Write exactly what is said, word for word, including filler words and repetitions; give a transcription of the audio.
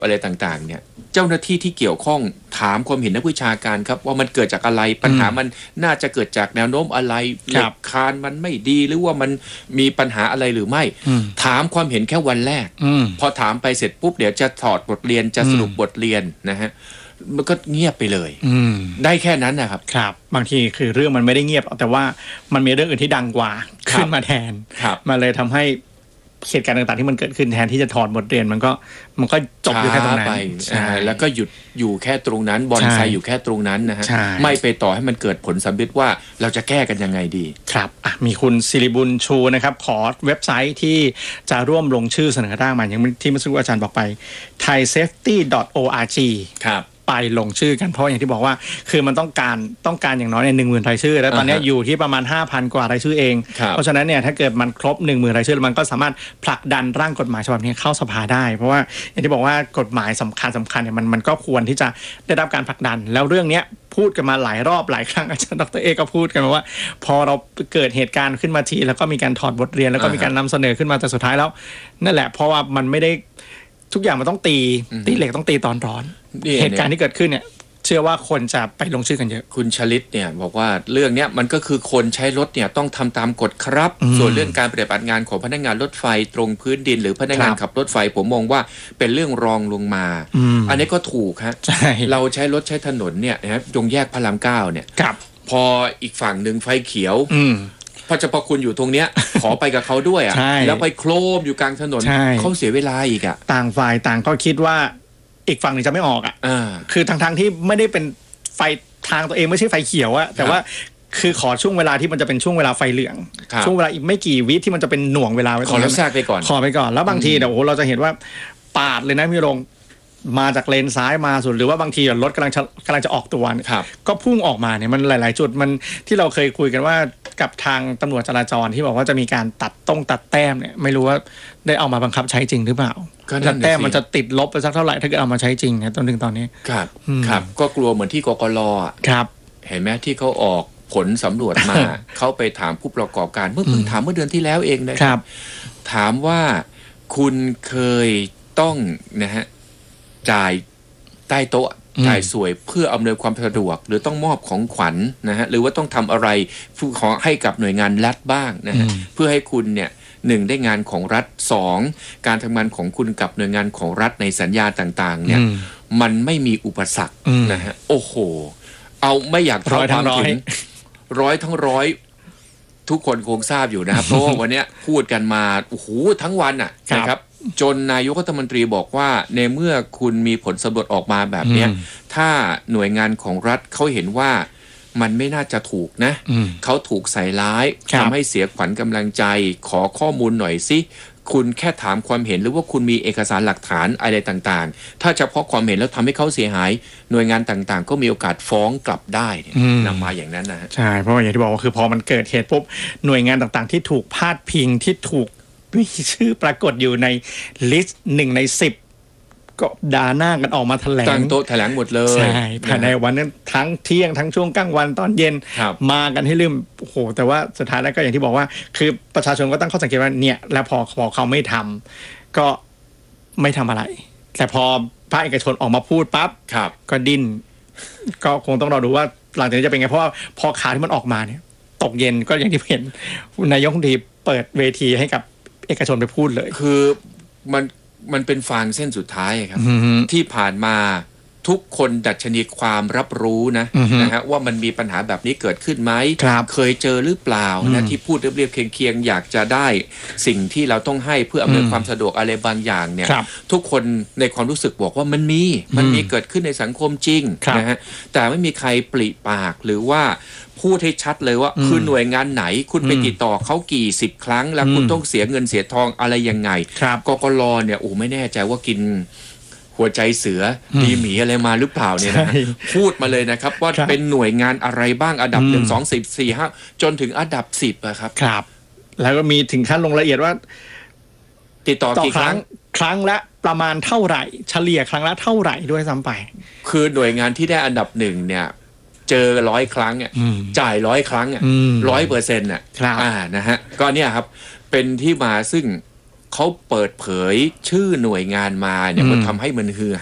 อะไรต่างๆเนี่ยเจ้าหน้าที่ที่เกี่ยวข้องถามความเห็นนักวิชาการครับว่ามันเกิดจากอะไรปัญหามันน่าจะเกิดจากแนวโน้มอะไรเหล็กคานมันไม่ดีหรือว่ามันมีปัญหาอะไรหรือไม่ถามความเห็นแค่วันแรกพอถามไปเสร็จปุ๊บเดี๋ยวจะถอดบทเรียนจะสรุปบทเรียนนะฮะมันก็เงียบไปเลยได้แค่นั้นนะครับครับบางทีคือเรื่องมันไม่ได้เงียบแต่ว่ามันมีเรื่องอื่นที่ดังกว่าขึ้นมาแทนมาเลยทำให้เหตุการณ์ต่างๆที่มันเกิดขึ้นแทนที่จะถอดบทเรียนมันก็มันก็จบอยู่แค่ตรงนั้นแล้วก็หยุดอยู่แค่ตรงนั้นบอนไซอยู่แค่ตรงนั้นนะฮะไม่ไปต่อให้มันเกิดผลสำเร็จว่าเราจะแก้กันยังไงดีครับมีคุณศิริบุญชูนะครับขอเว็บไซต์ที่จะร่วมลงชื่อเสนอร่างมาอย่างที่เมื่อสักครู่อาจารย์บอกไป ไทยเซฟตี้ ดอท โอ อาร์ จีครับไปลงชื่อกันเพราะอย่างที่บอกว่าคือมันต้องการต้องการอย่างน้อยเนี่ย หนึ่งหมื่น รายชื่อแล้วตอนนี้อยู่ที่ประมาณ ห้าพัน กว่ารายชื่อเองเพราะฉะนั้นเนี่ยถ้าเกิดมันครบ หนึ่งหมื่น รายชื่อมันก็สามารถผลักดันร่างกฎหมายฉบับนี้เข้าสภาได้เพราะว่าอย่างที่บอกว่ากฎหมายสำคัญสำคัญเนี่ยมันมันก็ควรที่จะได้รับการผลักดันแล้วเรื่องนี้พูดกันมาหลายรอบหลายครั้งอาจารย์ดร.เอกก็พูดกันมาว่าพอเราเกิดเหตุการณ์ขึ้นมาทีแล้วก็มีการถอดบทเรียนแล้วก็มีการนำเสนอขึ้นมาแต่สุดท้ายแล้วนั่นแหละเพราะว่ามันไม่ได้ทุกอย่างมันต้องตีตีเหล็กต้องตีตอนร้อนเหตุการณ์ที่เกิดขึ้นเนี่ยเชื่อว่าคนจะไปลงชื่อกันเยอะคุณชลิตเนี่ยบอกว่าเรื่องนี้มันก็คือคนใช้รถเนี่ยต้องทำตามกฎครับส่วนเรื่องการปฏิบัติงานของพนักงานรถไฟตรงพื้นดินหรือพนักงานขับรถไฟผมมองว่าเป็นเรื่องรองลงมาอันนี้ก็ถูกฮะเราใช้รถใช้ถนนเนี่ยนะครับตรงแยกพระรามเก้าเนี่ยพออีกฝั่งหนึ่งไฟเขียวพอจะพอคุณอยู่ตรงเนี้ยขอไปกับเขาด้วยอ่ะแล้วไปโครมอยู่กลางถนนเขาเสียเวลาอีกอ่ะต่างฝ่ายต่างก็คิดว่าอีกฝั่งหนึ่งจะไม่ออกอ่ะคือทางทางที่ไม่ได้เป็นไฟทางตัวเองไม่ใช่ไฟเขียวอะแต่ว่าคือขอช่วงเวลาที่มันจะเป็นช่วงเวลาไฟเหลืองช่วงเวลาอีกไม่กี่วิที่มันจะเป็นหน่วงเวลาไว้ขอแล้วแทรกไปก่อนขอไปก่อนแล้วบางทีเดี๋ยวโอ้เราจะเห็นว่าปาดเลยนะพี่รงมาจากเลนซ้ายมาสุดหรือว่าบางทีรถกำลังกำลังจะออกตัวก็พุ่งออกมาเนี่ยมันหลายๆจุดมันที่เราเคยคุยกันว่ากับทางตำรวจจราจรที่บอกว่าจะมีการตัดต้งตัดแต้มเนี่ยไม่รู้ว่าได้เอามาบังคับใช้จริงหรือเปล่าตัดแต้มมันจะติดลบไปสักเท่าไหร่ถ้าเกิดเอามาใช้จริงเนี่ยจนถึงตอนนี้ครับครับก็กลัวเหมือนที่กกล. ครับเห็นไหมที่เขาออกผลสำรวจมา เขาไปถามผู้ประกอบการเมื่อเพิ่งถามเมื่อเดือนที่แล้วเองนะครับถามว่าคุณเคยต้องนะฮะจ่ายใต้โต๊ะจ่ายสวยเพื่ออำนวยความสะดวกหรือต้องมอบของขวัญ นะฮะหรือว่าต้องทำอะไรขอให้กับหน่วยงานรัฐบ้างนะฮะเพื่อให้คุณเนี่ยหนึ่งได้งานของรัฐสองการทำงานของคุณกับหน่วยงานของรัฐในสัญญาต่างๆเนี่ยมันไม่มีอุปสรรคนะฮะโอ้โหเอาไม่อยากท้อความถึงร้อยทั้งร้อยทุกคนคงทราบอยู่นะครับเพราะว่าวันนี้พูดกันมาโอ้โหทั้งวันอ่ะนะครับจนนายกรัฐมนตรีบอกว่าในเมื่อคุณมีผลสำรวจออกมาแบบนี้ถ้าหน่วยงานของรัฐเขาเห็นว่ามันไม่น่าจะถูกนะเขาถูกใส่ร้ายทำให้เสียขวัญกำลังใจขอข้อมูลหน่อยสิคุณแค่ถามความเห็นหรือว่าคุณมีเอกสารหลักฐานอะไรต่างๆถ้าเฉพาะความเห็นแล้วทำให้เขาเสียหายหน่วยงานต่างๆก็มีโอกาสฟ้องกลับได้นำมาอย่างนั้นนะใช่เพราะอย่างที่บอกว่าคือพอมันเกิดเหตุปุ๊บหน่วยงานต่างๆที่ถูกพาดพิงที่ถูกมีชื่อปรากฏอยู่ในลิสต์หนึ่งในสิบก็ด่าหน้ากันออกมาแถลงตั้งโต๊ะแถลงหมดเลยใช่ภายในวันนั้นทั้งเที่ยงทั้งช่วงกลางวันตอนเย็นมากันให้ลืมโอ้โหแต่ว่าสุดท้ายแล้วก็อย่างที่บอกว่าคือประชาชนก็ตั้งข้อสังเกตว่าเนี่ยแล้วพอพอเขาไม่ทำก็ไม่ทำอะไรแต่พอภาคเอกชนออกมาพูดปั๊บก็ดิ้นก็คงต้องรอดูว่าหลังจากนี้จะเป็นไงเพราะว่าพอข่าวที่มันออกมาเนี่ยตกเย็นก็อย่างที่เห็นนายกรัฐมนตรีเปิดเวทีให้กับเอกชนไปพูดเลยคือมันมันเป็นฟางเส้นสุดท้ายครับที่ผ่านมาทุกคนดัชนีความรับรู้นะนะฮะว่ามันมีปัญหาแบบนี้เกิดขึ้นไหมเคยเจอหรือเปล่านะที่พูดเรียบๆเคียงๆอยากจะได้สิ่งที่เราต้องให้เพื่ออำนวยความสะดวกอะไรบางอย่างเนี่ยทุกคนในความรู้สึกบอกว่ามันมีมันมีเกิดขึ้นในสังคมจริงนะฮะแต่ไม่มีใครปริปากหรือว่าพูดให้ชัดเลยว่าคือหน่วยงานไหนคุณไปติดต่อเขากี่สิบครั้งแล้วคุณต้องเสียเงินเสียทองอะไรยังไงกกล.เนี่ยโอ้ไม่แน่ใจว่ากินหัวใจเสือดีหมีอะไรมาหรือเปล่าเนี่ยนะพูดมาเลยนะครับว่าเป็นหน่วยงานอะไรบ้างอันดับหนึ่งสองสิบสี่ห้าจนถึงอันดับสิบอะครับครับแล้วก็มีถึงขั้นลงละเอียดว่าติดต่อกี่ครั้งครั้งละประมาณเท่าไหร่เฉลี่ยครั้งละเท่าไหร่ด้วยซ้ำไปคือหน่วยงานที่ได้อันดับหนึ่งเนี่ยเจอร้อยครั้งอ่ะจ่ายร้อยครั้งอ่ะร้อยเปอร์เซ็นต์อ่ะอ่านะฮะก็เนี่ยครับเป็นที่มาซึ่งเขาเปิดเผยชื่อหน่วยงานมาเนี่ยมันทำให้มันฮือ